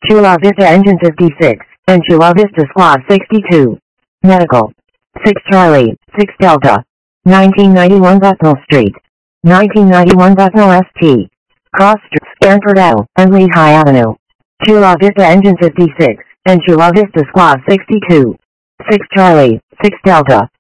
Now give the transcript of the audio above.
Chula Vista Engine 56, and Chula Vista Squad 62. Medical. 6 Charlie, 6 Delta. 1991 Bucknell Street. 1991 Bucknell ST. Cross Street, Stanford L, and Lehigh Avenue. Chula Vista Engine 56, and Chula Vista Squad 62. 6 Charlie, 6 Delta.